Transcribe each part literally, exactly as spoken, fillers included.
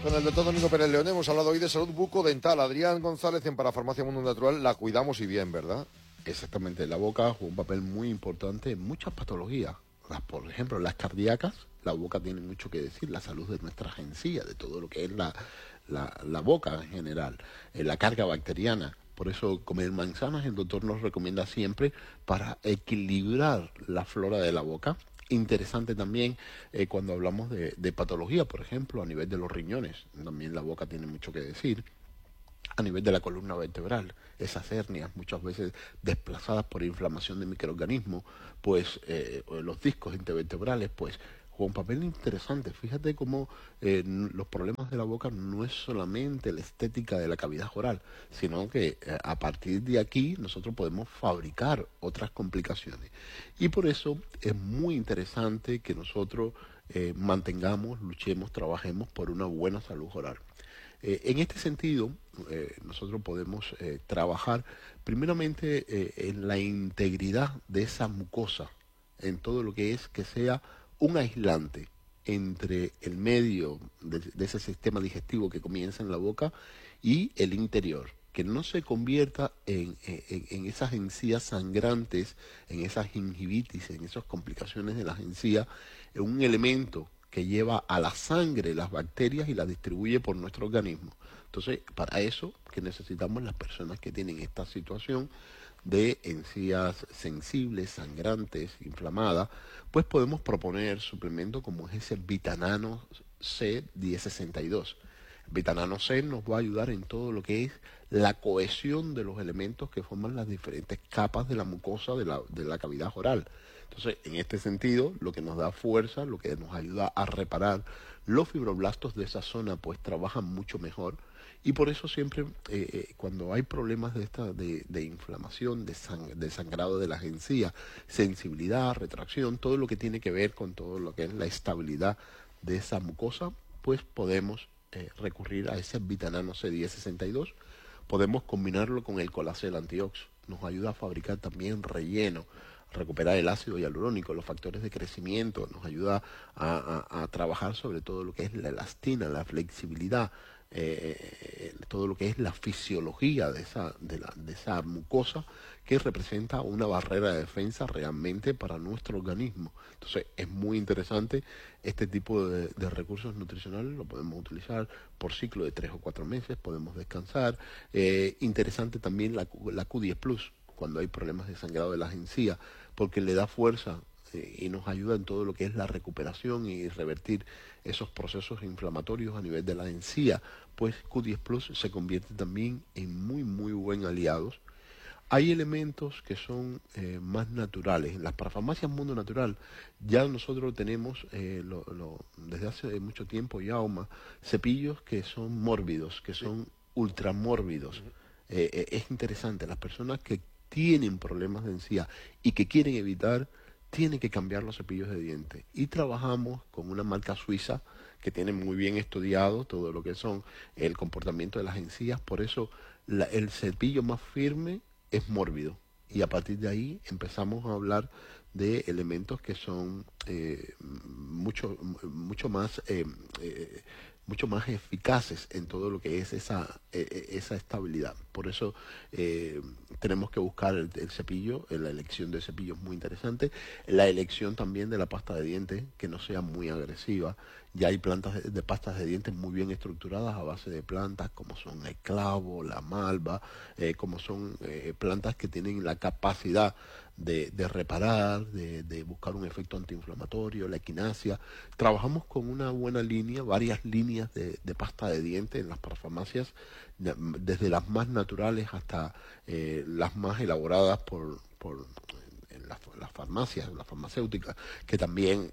Con el doctor Domingo Pérez León hemos hablado hoy de salud bucodental. Adrián González en Parafarmacia Mundo Natural, la cuidamos y bien, ¿verdad? Exactamente, la boca juega un papel muy importante en muchas patologías. Las, por ejemplo, las cardíacas, la boca tiene mucho que decir, la salud de nuestras encías, de todo lo que es la, la, la boca en general, eh, la carga bacteriana. Por eso comer manzanas el doctor nos recomienda siempre para equilibrar la flora de la boca. Interesante también eh, cuando hablamos de, de patología, por ejemplo, a nivel de los riñones, también la boca tiene mucho que decir. A nivel de la columna vertebral, esas hernias muchas veces desplazadas por inflamación de microorganismos, pues eh, los discos intervertebrales, pues juega un papel interesante. Fíjate cómo eh, los problemas de la boca no es solamente la estética de la cavidad oral, sino que eh, a partir de aquí nosotros podemos fabricar otras complicaciones. Y por eso es muy interesante que nosotros eh, mantengamos, luchemos, trabajemos por una buena salud oral. Eh, en este sentido, eh, nosotros podemos eh, trabajar primeramente eh, en la integridad de esa mucosa, en todo lo que es que sea un aislante entre el medio de, de ese sistema digestivo que comienza en la boca y el interior, que no se convierta en, en, en esas encías sangrantes, en esas gingivitis, en esas complicaciones de las encías, en un elemento que lleva a la sangre las bacterias y las distribuye por nuestro organismo. Entonces, para eso que necesitamos las personas que tienen esta situación de encías sensibles, sangrantes, inflamadas, pues podemos proponer suplementos como es ese Vitanano C diez sesenta y dos. Vitanano C nos va a ayudar en todo lo que es la cohesión de los elementos que forman las diferentes capas de la mucosa de la, de la cavidad oral. Entonces, en este sentido, lo que nos da fuerza, lo que nos ayuda a reparar los fibroblastos de esa zona, pues trabajan mucho mejor. Y por eso siempre, eh, eh, cuando hay problemas de esta de, de inflamación, de, sang de sangrado de las encías, sensibilidad, retracción, todo lo que tiene que ver con todo lo que es la estabilidad de esa mucosa, pues podemos eh, recurrir a ese Vitanano C diez sesenta y dos. Podemos combinarlo con el Colacel Antiox. Nos ayuda a fabricar también relleno, recuperar el ácido hialurónico, los factores de crecimiento, nos ayuda a, a, a trabajar sobre todo lo que es la elastina, la flexibilidad, eh, todo lo que es la fisiología de esa, de, la, de esa mucosa que representa una barrera de defensa realmente para nuestro organismo. Entonces es muy interesante este tipo de, de recursos nutricionales, lo podemos utilizar por ciclo de tres o cuatro meses, podemos descansar. Eh, interesante también la, la Q diez Plus, cuando hay problemas de sangrado de las encías, porque le da fuerza eh, y nos ayuda en todo lo que es la recuperación y revertir esos procesos inflamatorios a nivel de la encía, pues Q diez Plus se convierte también en muy muy buen aliado. Hay elementos que son eh, más naturales. En las parafarmacias Mundo Natural ya nosotros tenemos eh, lo, lo, desde hace mucho tiempo ya Oma, cepillos que son mórbidos, que son sí. ultramórbidos. Uh-huh. eh, eh, es interesante, las personas que tienen problemas de encía y que quieren evitar, tienen que cambiar los cepillos de dientes. Y trabajamos con una marca suiza que tiene muy bien estudiado todo lo que son el comportamiento de las encías. Por eso la, el cepillo más firme es mórbido. Y a partir de ahí empezamos a hablar de elementos que son eh, mucho, mucho más... Eh, eh, mucho más eficaces en todo lo que es esa, eh, esa estabilidad. Por eso eh, tenemos que buscar el, el cepillo, la elección del cepillo es muy interesante, la elección también de la pasta de dientes, que no sea muy agresiva. Ya hay plantas de, de pastas de dientes muy bien estructuradas a base de plantas como son el clavo, la malva, eh, como son eh, plantas que tienen la capacidad De, de reparar, de, de buscar un efecto antiinflamatorio, la equinacia. Trabajamos con una buena línea, varias líneas de, de pasta de dientes en las parafarmacias, desde las más naturales hasta eh, las más elaboradas por, por en las, las farmacias, las farmacéuticas, que también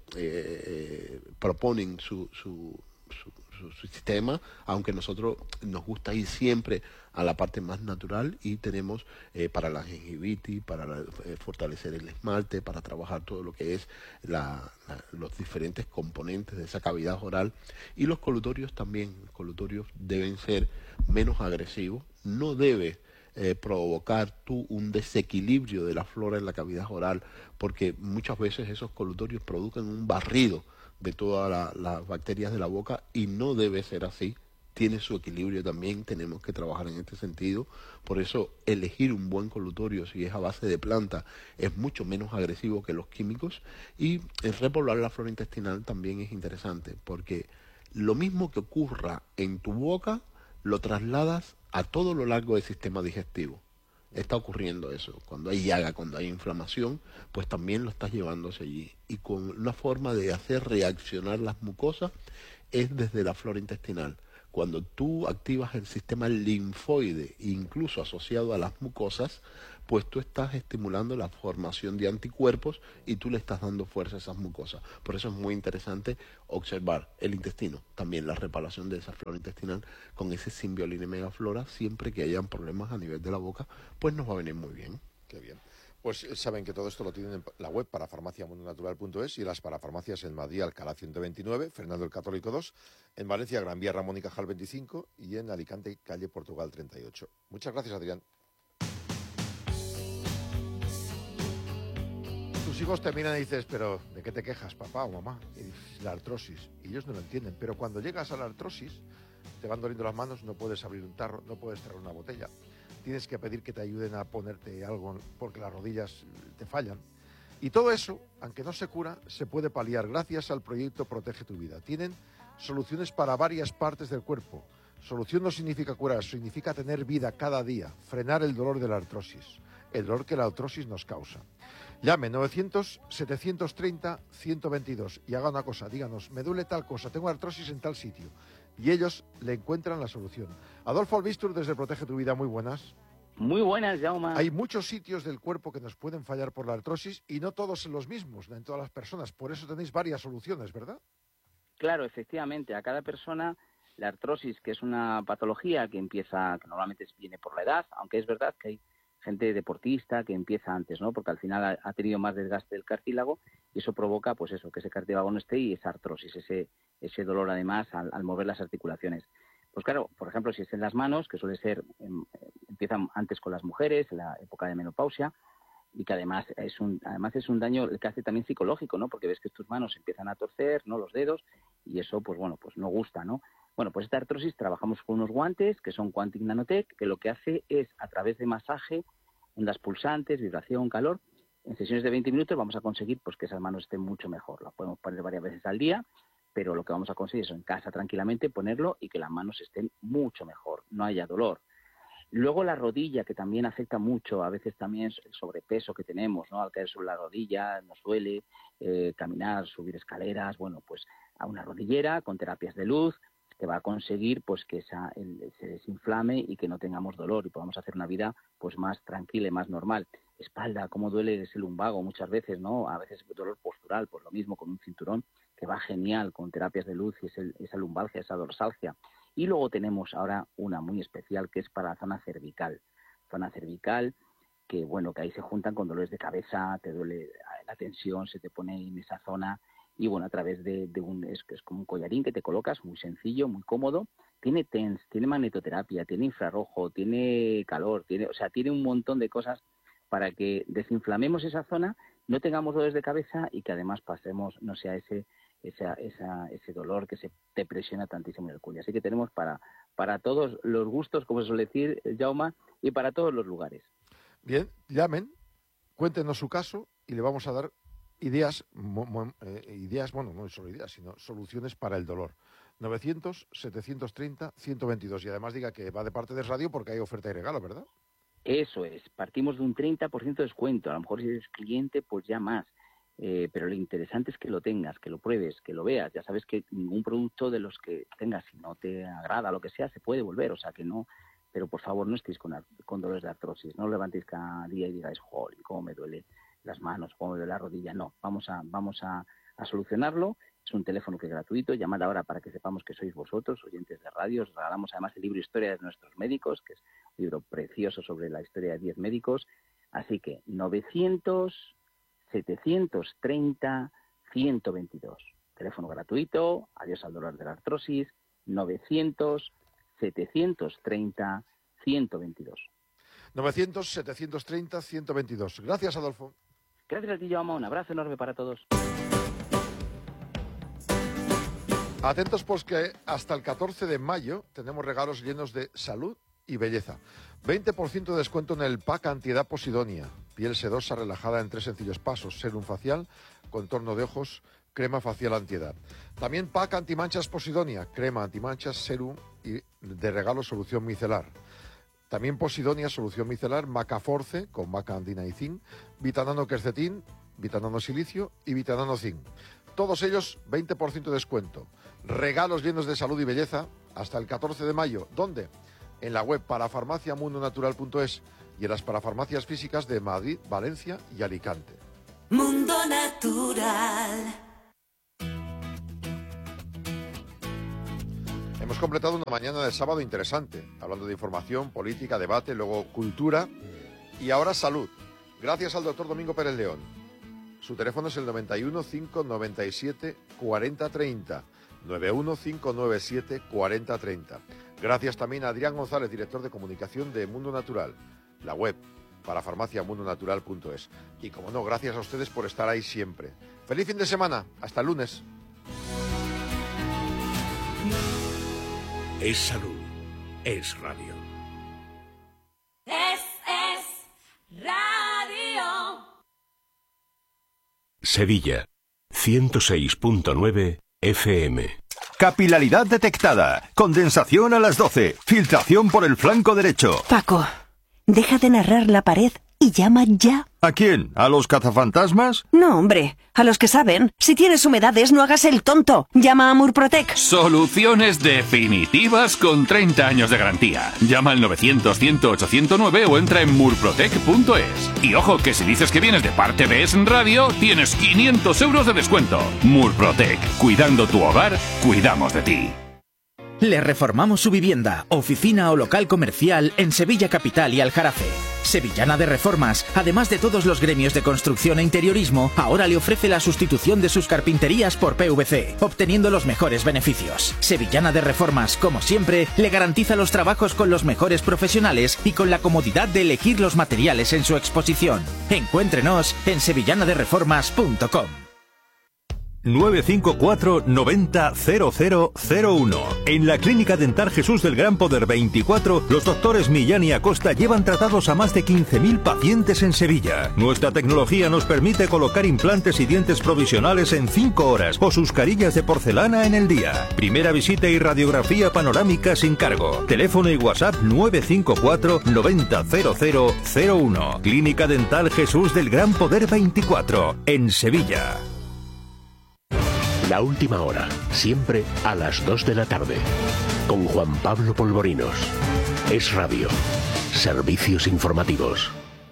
eh, proponen su, su, su Su, su sistema, aunque nosotros nos gusta ir siempre a la parte más natural y tenemos eh, para la gingivitis, para la, eh, fortalecer el esmalte, para trabajar todo lo que es la, la, los diferentes componentes de esa cavidad oral. Y los colutorios también, los colutorios deben ser menos agresivos, no debe eh, provocar tú un desequilibrio de la flora en la cavidad oral, porque muchas veces esos colutorios producen un barrido de todas la, las bacterias de la boca y no debe ser así. tiene su equilibrio también, tenemos que trabajar en este sentido. Por eso elegir un buen colutorio, si es a base de planta, es mucho menos agresivo que los químicos. Y el repoblar la flora intestinal también es interesante, porque lo mismo que ocurra en tu boca, lo trasladas a todo lo largo del sistema digestivo. Está ocurriendo eso. Cuando hay llaga, cuando hay inflamación, pues también lo estás llevando hacia allí. Y con una forma de hacer reaccionar las mucosas es desde la flora intestinal. Cuando tú activas el sistema linfoide, incluso asociado a las mucosas, pues tú estás estimulando la formación de anticuerpos y tú le estás dando fuerza a esas mucosas. Por eso es muy interesante observar el intestino, también la reparación de esa flora intestinal con ese Symbiolina megaflora. Siempre que hayan problemas a nivel de la boca, pues nos va a venir muy bien. Qué bien. Pues saben que todo esto lo tienen en la web parafarmacia mundo natural punto es y las parafarmacias en Madrid, Alcalá ciento veintinueve, Fernando el Católico dos, en Valencia, Gran Vía, Ramón y Cajal veinticinco y en Alicante, calle Portugal treinta y ocho. Muchas gracias, Adrián. Tus hijos te miran y dices, pero ¿de qué te quejas, papá o mamá? Y dices, la artrosis. Y ellos no lo entienden. Pero cuando llegas a la artrosis, te van doliendo las manos, no puedes abrir un tarro, no puedes traer una botella. Tienes que pedir que te ayuden a ponerte algo porque las rodillas te fallan. Y todo eso, aunque no se cura, se puede paliar gracias al proyecto Protege tu Vida. Tienen soluciones para varias partes del cuerpo. Solución no significa curar, significa tener vida cada día, frenar el dolor de la artrosis, el dolor que la artrosis nos causa. Llame novecientos, setecientos treinta, ciento veintidós y haga una cosa, díganos, me duele tal cosa, tengo artrosis en tal sitio. Y ellos le encuentran la solución. Adolfo Albistur, desde Protege tu Vida, muy buenas. Muy buenas, Jaume. Hay muchos sitios del cuerpo que nos pueden fallar por la artrosis y no todos son los mismos en todas las personas. Por eso tenéis varias soluciones, ¿verdad? Claro, efectivamente. A cada persona la artrosis, que es una patología que empieza, que normalmente viene por la edad, aunque es verdad que hay gente deportista que empieza antes, ¿no? Porque al final ha, ha tenido más desgaste del cartílago y eso provoca, pues eso, que ese cartílago no esté y esa artrosis, ese ese dolor además al, al mover las articulaciones. Pues claro, por ejemplo, si es en las manos, que suele ser, eh, empiezan antes con las mujeres, en la época de menopausia, y que además es un además es un daño que hace también psicológico, ¿no? Porque ves que tus manos empiezan a torcer, ¿no? Los dedos, y eso, pues bueno, pues no gusta, ¿no? Bueno, pues esta artrosis trabajamos con unos guantes que son Quantic Nanotech, que lo que hace es, a través de masaje, ondas pulsantes, vibración, calor, en sesiones de veinte minutos vamos a conseguir pues que esas manos estén mucho mejor. Las podemos poner varias veces al día, pero lo que vamos a conseguir es en casa tranquilamente ponerlo y que las manos estén mucho mejor, no haya dolor. Luego la rodilla, que también afecta mucho, a veces también el sobrepeso que tenemos, ¿no? Al caer sobre la rodilla nos duele, eh, caminar, subir escaleras, bueno, pues a una rodillera con terapias de luz que va a conseguir pues que esa, el, se desinflame y que no tengamos dolor y podamos hacer una vida pues más tranquila y más normal. Espalda, cómo duele ese lumbago muchas veces, ¿no? A veces dolor postural, pues lo mismo con un cinturón que va genial con terapias de luz y ese, esa lumbalgia, esa dorsalgia. Y luego tenemos ahora una muy especial que es para la zona cervical. Zona cervical que, bueno, que ahí se juntan con dolores de cabeza, te duele la tensión, se te pone en esa zona y, bueno, a través de, de un, es, es como un collarín que te colocas, muy sencillo, muy cómodo. Tiene TENS, tiene magnetoterapia, tiene infrarrojo, tiene calor, tiene, o sea, tiene un montón de cosas para que desinflamemos esa zona, no tengamos dolores de cabeza y que además pasemos, no sea ese esa, esa, ese dolor que se te presiona tantísimo en el cuello. Así que tenemos para, para todos los gustos, como se suele decir, Jaume, y para todos los lugares. Bien, llamen, cuéntenos su caso y le vamos a dar ideas, mo, mo, eh, ideas, bueno, no solo ideas, sino soluciones para el dolor. novecientos, setecientos treinta, ciento veintidós. Y además diga que va de parte de radio porque hay oferta y regalo, ¿verdad? Eso es, partimos de un treinta por ciento de descuento. A lo mejor si eres cliente, pues ya más. Eh, pero lo interesante es que lo tengas, que lo pruebes, que lo veas. Ya sabes que ningún producto de los que tengas, si no te agrada, lo que sea, se puede volver. O sea que no, pero por favor no estéis con, con dolores de artrosis. No os levantéis cada día y digáis, joder, cómo me duele las manos, cómo me duele la rodilla. No, vamos a, vamos a, a solucionarlo. Es un teléfono que es gratuito. Llamad ahora para que sepamos que sois vosotros, oyentes de radio. Os regalamos además el libro Historia de nuestros médicos, que es un libro precioso sobre la historia de diez médicos. Así que novecientos, setecientos treinta, ciento veintidós. Teléfono gratuito, adiós al dolor de la artrosis, novecientos, setecientos treinta, ciento veintidós. novecientos, setecientos treinta, ciento veintidós. Gracias, Adolfo. Gracias a ti, Jaume. Un abrazo enorme para todos. Atentos porque hasta el catorce de mayo tenemos regalos llenos de salud y belleza. veinte por ciento de descuento en el pack antiedad Posidonia. Piel sedosa relajada en tres sencillos pasos. Serum facial, contorno de ojos, crema facial antiedad. También pack antimanchas Posidonia, crema antimanchas, serum y de regalo solución micelar. También Posidonia, solución micelar, Macaforce con maca andina y zinc, Vitanano quercetín, Vitanano silicio y Vitanano zinc. Todos ellos veinte por ciento de descuento. Regalos llenos de salud y belleza hasta el catorce de mayo. ¿Dónde? En la web parafarmacia mundo natural punto es y en las parafarmacias físicas de Madrid, Valencia y Alicante. Mundo Natural. Hemos completado una mañana de sábado interesante, hablando de información, política, debate, luego cultura y ahora salud. Gracias al doctor Domingo Pérez León. Su teléfono es el noventa y uno, cinco noventa y siete, cuarenta treinta. noventa y uno, cinco noventa y siete, cuarenta treinta. Gracias también a Adrián González, director de comunicación de Mundo Natural, la web para farmacia mundo natural punto es. Y como no, gracias a ustedes por estar ahí siempre. Feliz fin de semana. Hasta el lunes. Es salud. Es radio. Es, es radio. Sevilla, ciento seis punto nueve F M. Capilaridad detectada. Condensación a las doce. Filtración por el flanco derecho. Paco, deja de narrar la pared y llama ya. ¿A quién? ¿A los cazafantasmas? No, hombre, a los que saben. Si tienes humedades, no hagas el tonto. Llama a Murprotec. Soluciones definitivas con treinta años de garantía. Llama al novecientos, cien, ocho cero nueve o entra en murprotec punto es. Y ojo, que si dices que vienes de parte de Es Radio, tienes quinientos euros de descuento. Murprotec. Cuidando tu hogar, cuidamos de ti. Le reformamos su vivienda, oficina o local comercial en Sevilla Capital y Aljarafe. Sevillana de Reformas, además de todos los gremios de construcción e interiorismo, ahora le ofrece la sustitución de sus carpinterías por P V C, obteniendo los mejores beneficios. Sevillana de Reformas, como siempre, le garantiza los trabajos con los mejores profesionales y con la comodidad de elegir los materiales en su exposición. Encuéntrenos en sevillana de reformas punto com. nueve cinco cuatro noventa cero cero cero uno. En la Clínica Dental Jesús del Gran Poder veinticuatro, los doctores Millán y Acosta llevan tratados a más de quince mil pacientes en Sevilla. Nuestra tecnología nos permite colocar implantes y dientes provisionales en cinco horas o sus carillas de porcelana en el día. Primera visita y radiografía panorámica sin cargo. Teléfono y WhatsApp nueve cinco cuatro noventa cero cero cero uno. Clínica Dental Jesús del Gran Poder veinticuatro, en Sevilla. La última hora, siempre a las dos de la tarde, con Juan Pablo Polvorinos. Es Radio. Servicios informativos.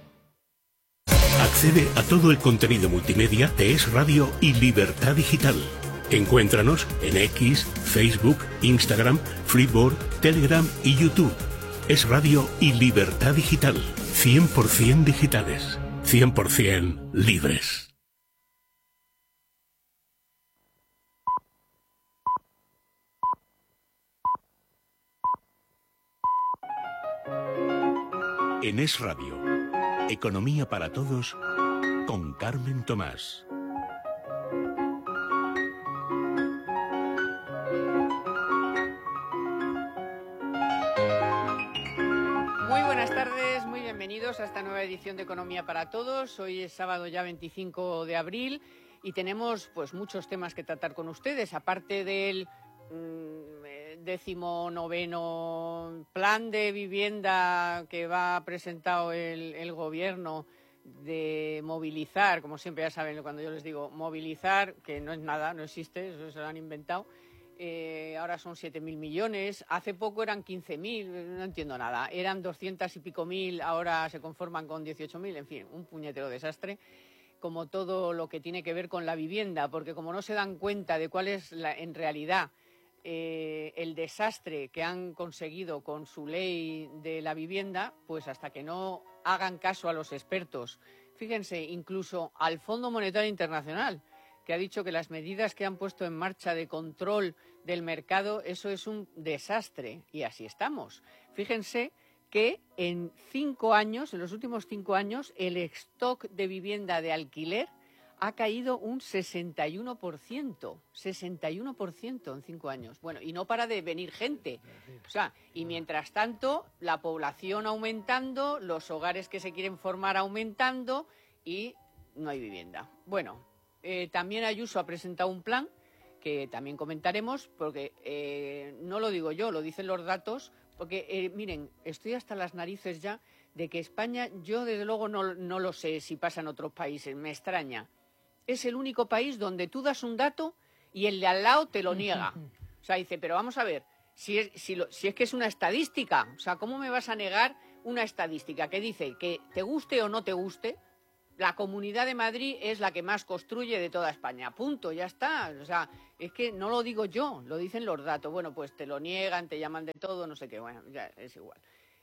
Accede a todo el contenido multimedia de Es Radio y Libertad Digital. Encuéntranos en X, Facebook, Instagram, Flipboard, Telegram y YouTube. Es Radio y Libertad Digital. cien por ciento digitales. cien por ciento libres. En Es Radio, Economía para Todos, con Carmen Tomás. Muy buenas tardes, muy bienvenidos a esta nueva edición de Economía para Todos. Hoy es sábado ya veinticinco de abril y tenemos pues muchos temas que tratar con ustedes, aparte del décimo noveno plan de vivienda que va presentado el, el gobierno de movilizar, como siempre ya saben cuando yo les digo movilizar, que no es nada, no existe, eso se lo han inventado, eh, ahora son siete mil millones, hace poco eran quince mil, no entiendo nada, eran doscientos y pico mil, ahora se conforman con dieciocho mil, en fin, un puñetero desastre, como todo lo que tiene que ver con la vivienda, porque como no se dan cuenta de cuál es la, en realidad Eh, el desastre que han conseguido con su ley de la vivienda, pues hasta que no hagan caso a los expertos, fíjense, incluso al Fondo Monetario Internacional, que ha dicho que las medidas que han puesto en marcha de control del mercado, eso es un desastre, y así estamos. Fíjense que en cinco años, en los últimos cinco años, el stock de vivienda de alquiler ha caído un sesenta y uno por ciento, sesenta y uno por ciento en cinco años. Bueno, y no para de venir gente. O sea, y mientras tanto, la población aumentando, los hogares que se quieren formar aumentando y no hay vivienda. Bueno, eh, también Ayuso ha presentado un plan que también comentaremos, porque eh, no lo digo yo, lo dicen los datos, porque, eh, miren, estoy hasta las narices ya de que España, yo desde luego no, no lo sé si pasa en otros países, me extraña. Es el único país donde tú das un dato y el de al lado te lo niega. O sea, dice, pero vamos a ver, si es, si, lo, si es que es una estadística, o sea, ¿cómo me vas a negar una estadística que dice que te guste o no te guste, la Comunidad de Madrid es la que más construye de toda España? Punto, ya está. O sea, es que no lo digo yo, lo dicen los datos. Bueno, pues te lo niegan, te llaman de todo, no sé qué, bueno, ya es igual.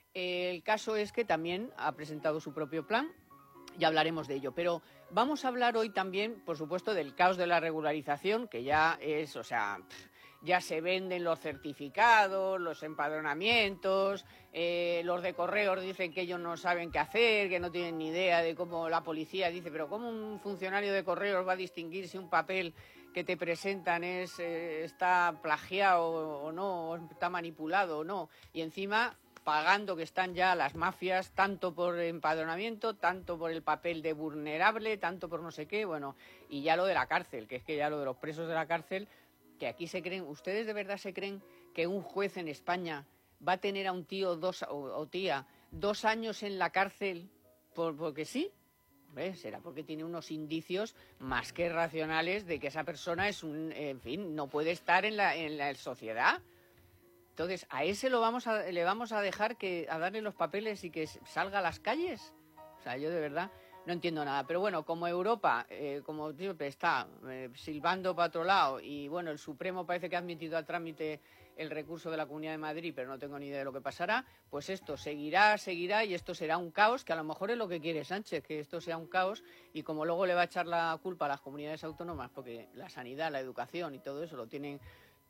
El caso es que también ha presentado su propio plan. Ya hablaremos de ello, pero vamos a hablar hoy también, por supuesto, del caos de la regularización, que ya es, o sea, ya se venden los certificados, los empadronamientos, eh, los de correos dicen que ellos no saben qué hacer, que no tienen ni idea de cómo la policía dice, pero ¿cómo un funcionario de correos va a distinguir si un papel que te presentan es eh, está plagiado o no, o está manipulado o no? Y encima pagando que están ya las mafias, tanto por empadronamiento, tanto por el papel de vulnerable, tanto por no sé qué, bueno, y ya lo de la cárcel, que es que ya lo de los presos de la cárcel, que aquí se creen, ¿ustedes de verdad se creen que un juez en España va a tener a un tío dos, o, o tía dos años en la cárcel por, porque sí? Hombre, será porque tiene unos indicios más que racionales de que esa persona es un, en fin, no puede estar en la, en la sociedad. Entonces, ¿a ese lo vamos a, le vamos a dejar que a darle los papeles y que salga a las calles? O sea, yo de verdad no entiendo nada. Pero bueno, como Europa, eh, como siempre, está eh, silbando para otro lado y bueno, el Supremo parece que ha admitido al trámite el recurso de la Comunidad de Madrid, pero no tengo ni idea de lo que pasará, pues esto seguirá, seguirá y esto será un caos, que a lo mejor es lo que quiere Sánchez, que esto sea un caos, y como luego le va a echar la culpa a las comunidades autónomas, porque la sanidad, la educación y todo eso lo tienen...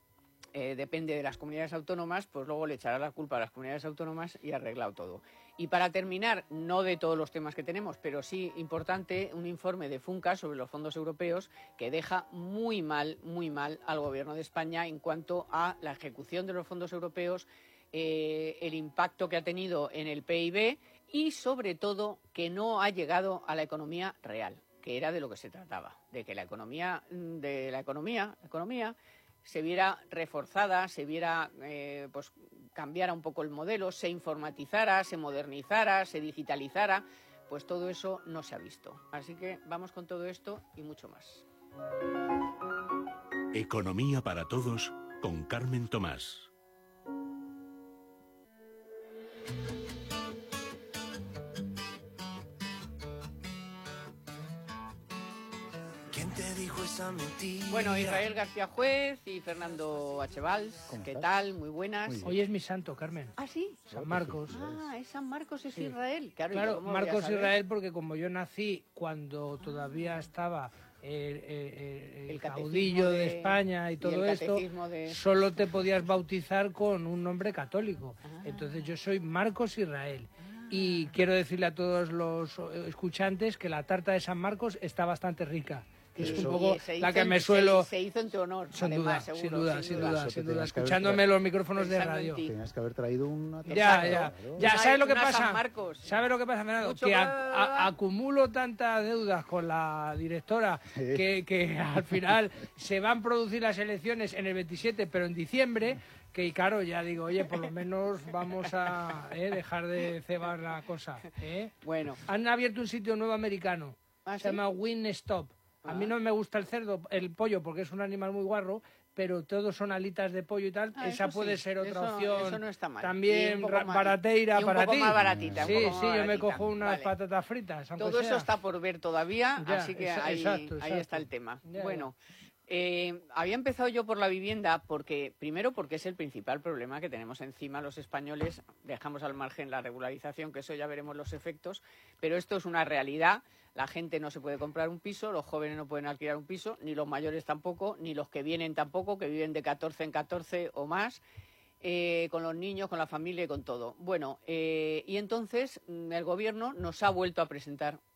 Eh, depende de las comunidades autónomas, pues luego le echará la culpa a las comunidades autónomas y arreglado todo. Y para terminar, no de todos los temas que tenemos, pero sí importante, un informe de Funca sobre los fondos europeos que deja muy mal, muy mal al Gobierno de España en cuanto a la ejecución de los fondos europeos, eh, el impacto que ha tenido en el P I B y, sobre todo, que no ha llegado a la economía real, que era de lo que se trataba, de que la economía, de la economía, la economía se viera reforzada, se viera, eh, pues cambiara un poco el modelo, se informatizara, se modernizara, se digitalizara, pues todo eso no se ha visto. Así que vamos con todo esto y mucho más. Economía para todos con Carmen Tomás. Bueno, Israel García Juez y Fernando H. Valls, ¿qué tal? Muy buenas. Muy Hoy es mi santo, Carmen. ¿Ah, sí? San Marcos. Ah, es San Marcos, es sí. Israel. Claro, claro Marcos Israel, porque como yo nací cuando todavía estaba el, el, el, el caudillo de, de España y todo y esto, de... solo te podías bautizar con un nombre católico. Ah. Entonces yo soy Marcos Israel. Y quiero decirle a todos los escuchantes que la tarta de San Marcos está bastante rica. Es un poco la que me suelo... Se, se hizo en tu honor, sin además, duda, seguro, sin duda, sin sin duda, duda, sin duda. Escuchándome los micrófonos de radio. Tenías que haber traído una... Ya, ya, ya, ¿sabes lo que pasa? ¿Sabes lo que pasa, Fernando? Que a, a, acumulo tantas deudas con la directora que, que al final se van a producir las elecciones en el veintisiete, pero en diciembre... Que claro, ya digo, oye, por lo menos vamos a eh, dejar de cebar la cosa. ¿eh? Bueno. Han abierto un sitio nuevo americano, ¿Ah, se sí? llama Wingstop. A ah. mí no me gusta el cerdo, el pollo, porque es un animal muy guarro, pero todos son alitas de pollo y tal. Ah, Esa puede sí. ser otra eso, opción. Eso no está mal. También más, barateira y un para poco ti. Más baratita, sí, un sí, poco más yo baratita. me cojo unas vale. patatas fritas. Todo sea. eso está por ver todavía, ya, así que exacto, ahí, exacto, ahí exacto. está el tema. Ya, bueno. Ya. Eh, había empezado yo por la vivienda porque, primero, porque es el principal problema que tenemos encima los españoles. Dejamos al margen la regularización, que eso ya veremos los efectos, pero esto es una realidad. La gente no se puede comprar un piso, los jóvenes no pueden alquilar un piso, ni los mayores tampoco, ni los que vienen tampoco, que viven de catorce en catorce o más, eh, con los niños, con la familia y con todo. Bueno, eh, y entonces el Gobierno nos ha vuelto a presentar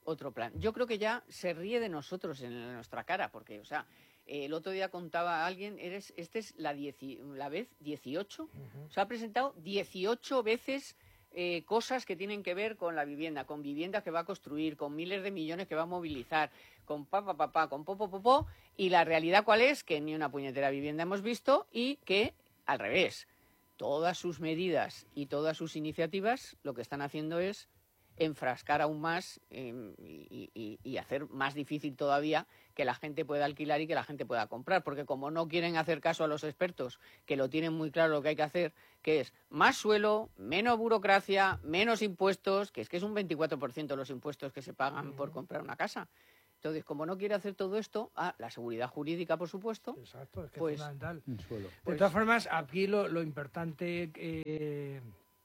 otro plan. Yo creo que ya se ríe de nosotros en nuestra cara, porque, o sea, eh, el otro día contaba a alguien, eres, este es la, dieci, la vez dieciocho, uh-huh. Se ha presentado dieciocho veces eh, cosas que tienen que ver con la vivienda, con viviendas que va a construir, con miles de millones que va a movilizar, con papá, papá, pa, con popo, popo, y la realidad cuál es, que ni una puñetera vivienda hemos visto y que, al revés, todas sus medidas y todas sus iniciativas lo que están haciendo es enfrascar aún más eh, y, y, y hacer más difícil todavía que la gente pueda alquilar y que la gente pueda comprar, porque como no quieren hacer caso a los expertos, que lo tienen muy claro lo que hay que hacer, que es más suelo, menos burocracia, menos impuestos, que es que es un veinticuatro por ciento los impuestos que se pagan uh-huh. por comprar una casa. Entonces, como no quiere hacer todo esto, ah, la seguridad jurídica, por supuesto. Exacto, es que pues, es fundamental. Suelo. De todas formas, aquí lo, lo importante, eh,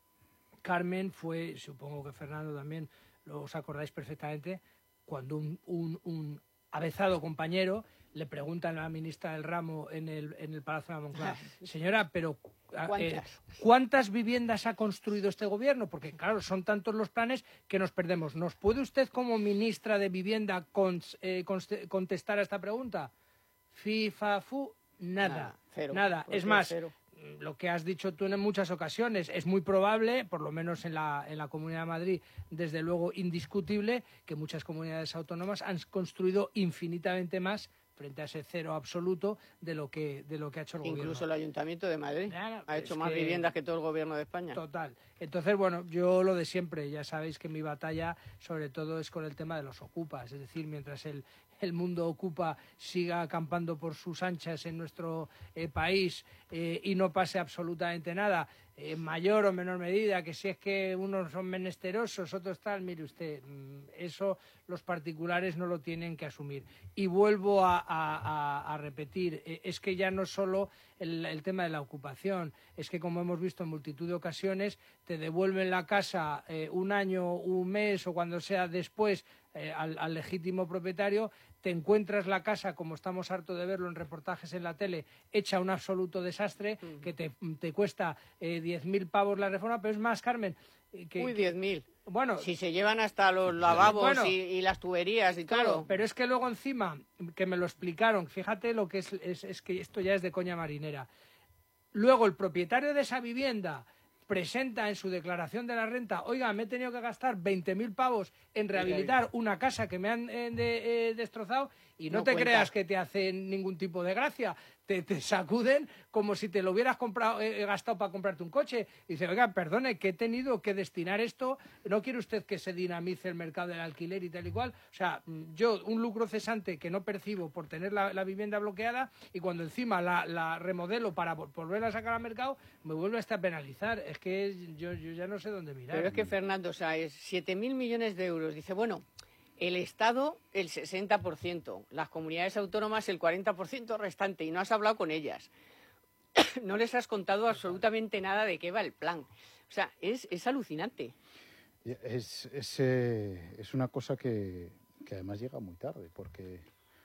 Carmen, fue, supongo que Fernando también, lo os acordáis perfectamente, cuando un, un, un avezado compañero le preguntan a la ministra del Ramo en el, en el Palacio de la Moncloa, señora, pero ¿Cuántas? Eh, ¿cuántas viviendas ha construido este gobierno? Porque, claro, son tantos los planes que nos perdemos. ¿Nos puede usted, como ministra de Vivienda, con, eh, contestar a esta pregunta? Fi, fa, fu, nada. Nada. Cero. Nada. Es más, cero. Lo que has dicho tú en muchas ocasiones, es muy probable, por lo menos en la, en la Comunidad de Madrid, desde luego indiscutible, que muchas comunidades autónomas han construido infinitamente más frente a ese cero absoluto de lo que de lo que ha hecho el Incluso gobierno. Incluso el Ayuntamiento de Madrid claro, ha hecho más que... viviendas que todo el gobierno de España. Total. Entonces, bueno, yo lo de siempre, ya sabéis que mi batalla sobre todo es con el tema de los ocupas, es decir, mientras el, el mundo ocupa siga acampando por sus anchas en nuestro eh, país eh, y no pase absolutamente nada, en eh, mayor o menor medida, que si es que unos son menesterosos, otros tal, mire usted, eso los particulares no lo tienen que asumir. Y vuelvo a, a, a, a repetir, eh, es que ya no solo el, el tema de la ocupación, es que como hemos visto en multitud de ocasiones, te devuelven la casa eh, un año, un mes o cuando sea después eh, al, al legítimo propietario, te encuentras la casa, como estamos hartos de verlo en reportajes en la tele, hecha un absoluto desastre, uh-huh. que te, te cuesta eh, diez mil pavos la reforma, pero es más, Carmen... Que, Uy, diez mil. Bueno, si se llevan hasta los lavabos bueno, y, y las tuberías y claro, todo. Pero es que luego encima, que me lo explicaron, fíjate lo que es, es, es que esto ya es de coña marinera. Luego el propietario de esa vivienda presenta en su declaración de la renta, oiga, me he tenido que gastar veinte mil pavos en rehabilitar una casa que me han eh, de, eh, destrozado y no, no te cuenta. Creas que te hacen ningún tipo de gracia. Te, te sacuden como si te lo hubieras comprado, eh, gastado para comprarte un coche. Y dice, oiga, perdone, que he tenido que destinar esto, ¿no quiere usted que se dinamice el mercado del alquiler y tal y cual? O sea, yo, un lucro cesante que no percibo por tener la, la vivienda bloqueada y cuando encima la, la remodelo para volverla a sacar al mercado, me vuelve hasta a penalizar. Es que yo, yo ya no sé dónde mirar. Pero es que, Fernando, o sea, es siete mil millones de euros. Dice, bueno... El Estado, el sesenta por ciento, las comunidades autónomas, el cuarenta por ciento restante, y no has hablado con ellas. No les has contado absolutamente nada de qué va el plan. O sea, es, es alucinante. Es, es, eh, es una cosa que, que además llega muy tarde, porque...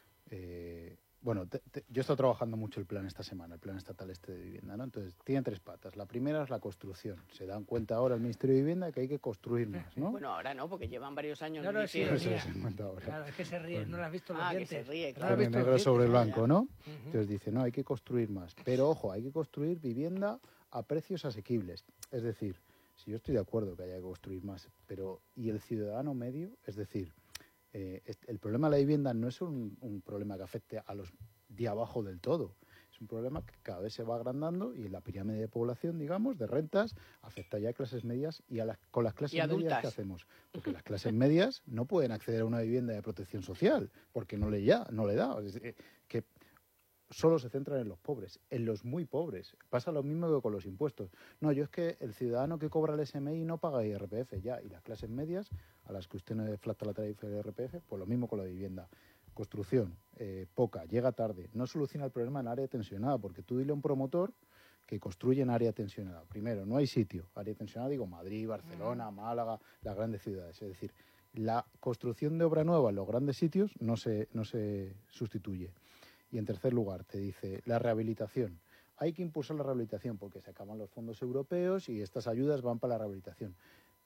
Eh, bueno, te, te, yo he estado trabajando mucho el plan esta semana, el plan estatal este de vivienda, ¿no? Entonces, tiene tres patas. La primera es la construcción. Se dan cuenta ahora el Ministerio de Vivienda que hay que construir más, ¿no? Bueno, ahora no, porque llevan varios años... No, no, sí, no se dan cuenta ahora. Claro, es que se ríe, bueno. No lo has visto los ah, dientes. que se ríe, claro. Claro, negro sobre el blanco, ¿no? Uh-huh. Entonces dice, no, hay que construir más. Pero, ojo, hay que construir vivienda a precios asequibles. Es decir, si yo estoy de acuerdo que haya que construir más, pero ¿y el ciudadano medio? Es decir, eh, el problema de la vivienda no es un, un problema que afecte a los de abajo del todo. Es un problema que cada vez se va agrandando y en la pirámide de población, digamos, de rentas, afecta ya a clases medias y a las, con las clases medias, ¿qué hacemos? Porque las clases medias no pueden acceder a una vivienda de protección social porque no le, ya, no le da. Es decir, que solo se centran en los pobres, en los muy pobres. Pasa lo mismo que con los impuestos. No, yo es que el ciudadano que cobra el S M I no paga I R P F ya, y las clases medias, a las que usted no deflacta la tarifa de I R P F, pues lo mismo con la vivienda. Construcción, eh, poca, llega tarde, no soluciona el problema en área tensionada, porque tú dile a un promotor que construye en área tensionada. Primero, no hay sitio. Área tensionada, digo, Madrid, Barcelona, Málaga, las grandes ciudades. Es decir, la construcción de obra nueva en los grandes sitios no se, no se sustituye. Y en tercer lugar, te dice la rehabilitación. Hay que impulsar la rehabilitación porque se acaban los fondos europeos y estas ayudas van para la rehabilitación.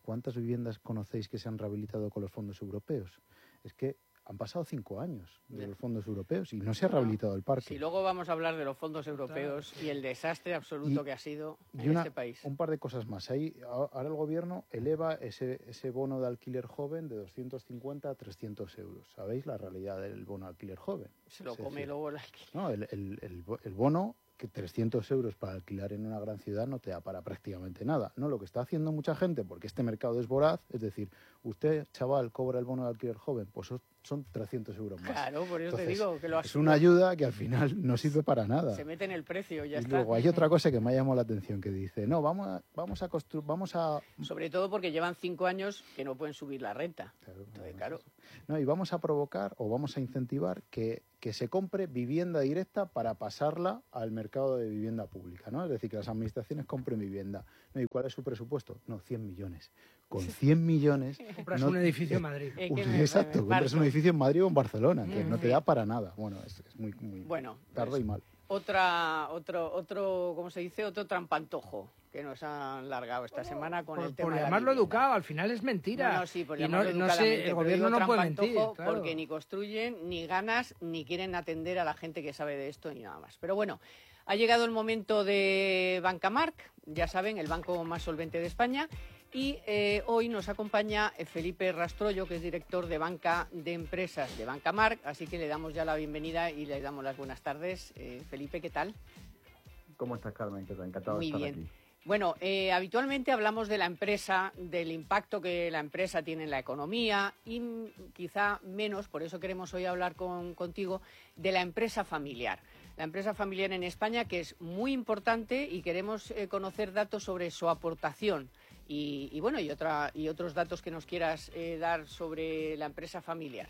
¿cuántas viviendas conocéis que se han rehabilitado con los fondos europeos? Es que han pasado cinco años de los fondos europeos y no se ha rehabilitado el parque. Si luego vamos a hablar de los fondos europeos y el desastre absoluto Y- que ha sido Y en una- este país. un par de cosas más. Ahí, a- ahora el gobierno eleva ese, ese bono de alquiler joven de doscientos cincuenta a trescientos euros. ¿Sabéis la realidad del bono de alquiler joven? Se lo Es come decir, luego el alquiler. No, el, el- el bo- el bono, que trescientos euros para alquilar en una gran ciudad no te da para prácticamente nada. No, lo que está haciendo mucha gente, porque este mercado es voraz, es decir, usted, chaval, cobra el bono de alquiler joven, pues son- son trescientos euros más. Claro, por eso te Entonces, digo que lo es una ayuda que al final no sirve para nada. Se mete en el precio y ya Y está. luego hay otra cosa que me ha llamado la atención, que dice, no, vamos a, vamos a construir, vamos a... Sobre todo porque llevan cinco años que no pueden subir la renta. Entonces, claro. No, y vamos a provocar o vamos a incentivar que, que se compre vivienda directa para pasarla al mercado de vivienda pública, ¿no? Es decir, que las administraciones compren vivienda. No, ¿y cuál es su presupuesto? No, cien millones. Con cien millones... Compras no- un edificio en Madrid. Es Un- que me- exacto, me compras un parto. edificio en Madrid o en Barcelona, que Mm, no te sí. da para nada. Bueno, es, es muy, muy Bueno, tarde pues, y mal. Otra, otro, otro, ¿cómo se dice? Otro trampantojo que nos han largado esta semana con Por, el tema por de la llamarlo vivienda. educado, al final es mentira. No, no, sí, por y no, llamarlo no educadamente, sé, el pero gobierno digo no puede mentir. trampantojo claro. porque ni construyen, ni ganas, ni quieren atender a la gente que sabe de esto, ni nada más. Pero bueno, ha llegado el momento de Bancamark, ya saben, el banco más solvente de España. Y eh, hoy nos acompaña eh, Felipe Rastrollo, que es director de banca de empresas de Bancamark. Así que le damos ya la bienvenida y le damos las buenas tardes. Eh, Felipe, ¿qué tal? ¿Cómo estás, Carmen? Que encantado Muy de estar bien. aquí. Bueno, eh, habitualmente hablamos de la empresa, del impacto que la empresa tiene en la economía y mm, quizá menos, por eso queremos hoy hablar con, contigo, de la empresa familiar. La empresa familiar en España, que es muy importante y queremos eh, conocer datos sobre su aportación. Y, y bueno, y, otra, y otros datos que nos quieras eh, dar sobre la empresa familiar.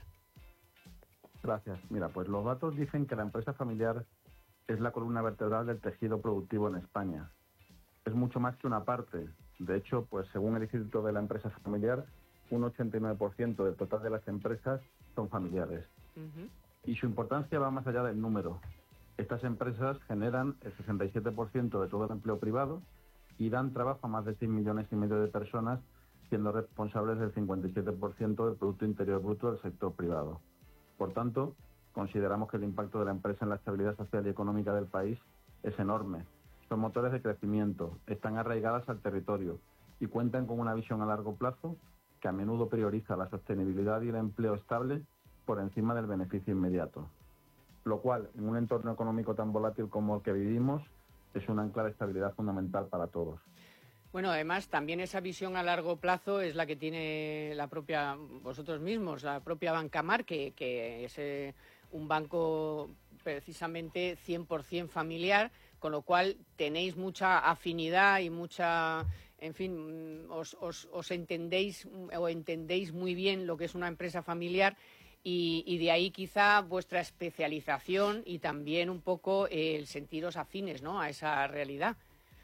Gracias. Mira, pues los datos dicen que la empresa familiar es la columna vertebral del tejido productivo en España. Es mucho más que una parte. De hecho, pues según el Instituto de la Empresa Familiar, un ochenta y nueve por ciento del total de las empresas son familiares. Y su importancia va más allá del número. Estas empresas generan el sesenta y siete por ciento de todo el empleo privado y dan trabajo a más de seis millones y medio de personas, siendo responsables del cincuenta y siete por ciento del Producto Interior Bruto del sector privado. Por tanto, consideramos que el impacto de la empresa en la estabilidad social y económica del país es enorme. Son motores de crecimiento, están arraigadas al territorio y cuentan con una visión a largo plazo que a menudo prioriza la sostenibilidad y el empleo estable por encima del beneficio inmediato. Lo cual, en un entorno económico tan volátil como el que vivimos, es un ancla de estabilidad fundamental para todos. Bueno, además, también esa visión a largo plazo es la que tiene la propia, vosotros mismos, la propia Bancamark, que, que es eh, un banco precisamente cien por ciento familiar, con lo cual tenéis mucha afinidad y mucha, en fin, os, os, os entendéis o entendéis muy bien lo que es una empresa familiar. Y, y de ahí quizá vuestra especialización y también un poco eh, el sentiros afines, ¿no?, a esa realidad.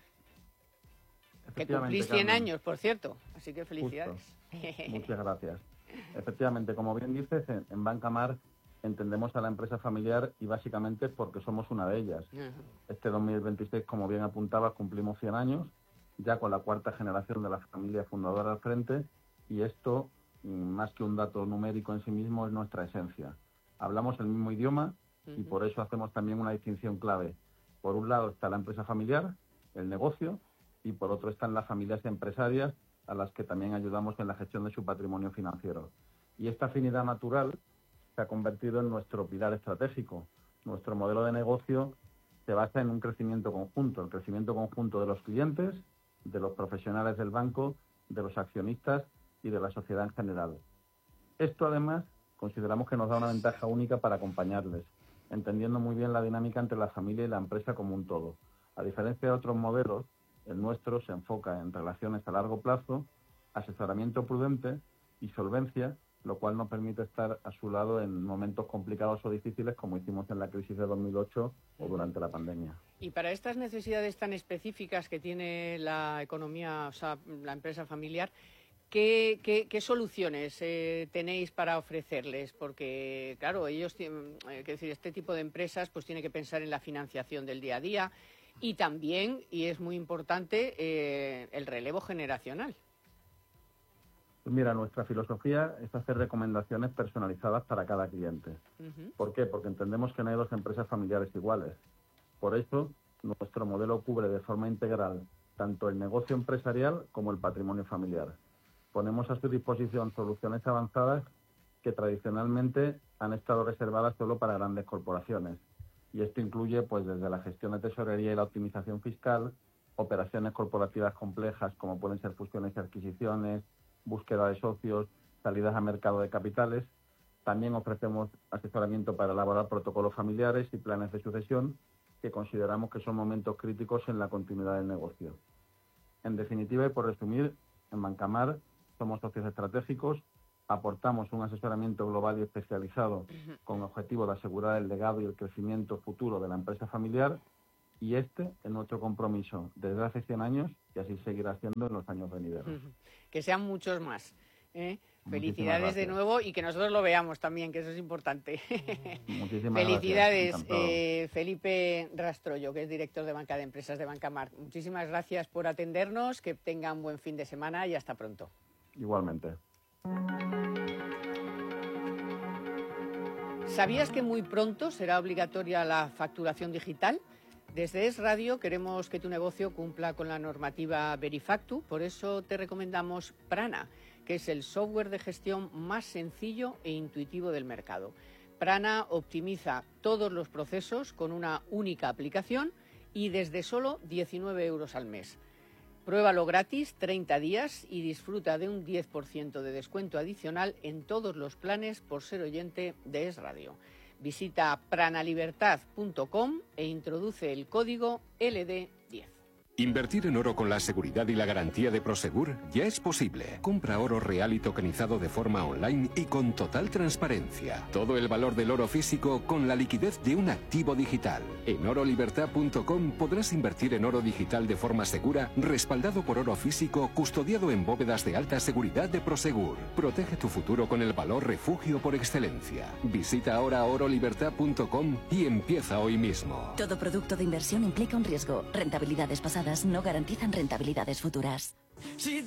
Que cumplís cien Carmen. años, por cierto, así que felicidades. Justo. Muchas gracias. Efectivamente, como bien dices, en, en Bancamark entendemos a la empresa familiar y básicamente porque somos una de ellas. Este dos mil veintiséis, como bien apuntabas, cumplimos cien años, ya con la cuarta generación de la familia fundadora al frente, y esto, más que un dato numérico en sí mismo, es nuestra esencia. Hablamos el mismo idioma y por eso hacemos también una distinción clave. Por un lado está la empresa familiar, el negocio, y por otro están las familias empresarias a las que también ayudamos en la gestión de su patrimonio financiero. Y esta afinidad natural se ha convertido en nuestro pilar estratégico. Nuestro modelo de negocio se basa en un crecimiento conjunto, el crecimiento conjunto de los clientes, de los profesionales del banco, de los accionistas y de la sociedad en general. Esto, además, consideramos que nos da una ventaja única para acompañarles, entendiendo muy bien la dinámica entre la familia y la empresa como un todo. A diferencia de otros modelos, el nuestro se enfoca en relaciones a largo plazo, asesoramiento prudente y solvencia, lo cual nos permite estar a su lado en momentos complicados o difíciles como hicimos en la crisis de dos mil ocho o durante la pandemia. Y para estas necesidades tan específicas que tiene la economía, o sea, la empresa familiar, ¿qué, qué, qué soluciones eh, tenéis para ofrecerles? Porque, claro, ellos tienen, eh, que decir, este tipo de empresas pues tiene que pensar en la financiación del día a día y también, y es muy importante, eh, el relevo generacional. Pues mira, nuestra filosofía es hacer recomendaciones personalizadas para cada cliente. Uh-huh. ¿Por qué? Porque entendemos que no hay dos empresas familiares iguales. Por eso, nuestro modelo cubre de forma integral tanto el negocio empresarial como el patrimonio familiar. Ponemos a su disposición soluciones avanzadas que tradicionalmente han estado reservadas solo para grandes corporaciones. Y esto incluye, pues, desde la gestión de tesorería y la optimización fiscal, operaciones corporativas complejas como pueden ser fusiones y adquisiciones, búsqueda de socios, salidas a mercado de capitales. También ofrecemos asesoramiento para elaborar protocolos familiares y planes de sucesión, que consideramos que son momentos críticos en la continuidad del negocio. En definitiva, y por resumir, en Bancamar somos socios estratégicos, aportamos un asesoramiento global y especializado con el objetivo de asegurar el legado y el crecimiento futuro de la empresa familiar, y este es nuestro compromiso desde hace cien años y así seguirá siendo en los años venideros. Que sean muchos más. ¿eh? Felicidades de nuevo y que nosotros lo veamos también, que eso es importante. Muchísimas Felicidades, gracias, eh, Felipe Rastrollo, que es director de Banca de Empresas de Bancamar. Muchísimas gracias por atendernos, que tengan buen fin de semana y hasta pronto. Igualmente. ¿Sabías que muy pronto será obligatoria la facturación digital? Desde Es Radio queremos que tu negocio cumpla con la normativa Verifactu, por eso te recomendamos Prana, que es el software de gestión más sencillo e intuitivo del mercado. Prana optimiza todos los procesos con una única aplicación y desde solo diecinueve euros al mes. Pruébalo gratis treinta días y disfruta de un diez por ciento de descuento adicional en todos los planes por ser oyente de Es Radio. Visita pranalibertad punto com e introduce el código L D diez. Invertir en oro con la seguridad y la garantía de Prosegur ya es posible. Compra oro real y tokenizado de forma online y con total transparencia. Todo el valor del oro físico con la liquidez de un activo digital. En oro libertad punto com podrás invertir en oro digital de forma segura, respaldado por oro físico, custodiado en bóvedas de alta seguridad de Prosegur. Protege tu futuro con el valor refugio por excelencia. Visita ahora oro libertad punto com y empieza hoy mismo. Todo producto de inversión implica un riesgo. Rentabilidades pasadas no garantizan rentabilidades futuras.